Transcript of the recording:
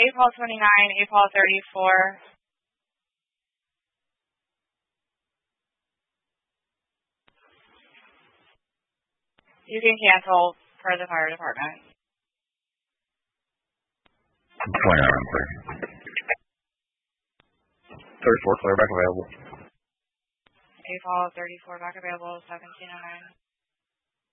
April 29, April 34. You can cancel per the fire department. 29, 34 clear back available. April 34 back available, 1709.